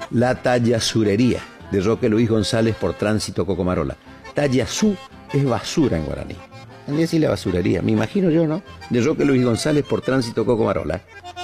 La tallasurería, de Roque Luis González por Tránsito Cocomarola. Tallazú es basura en guaraní. También decir la basurería, me imagino yo, ¿no? De Roque Luis González por Tránsito Cocomarola.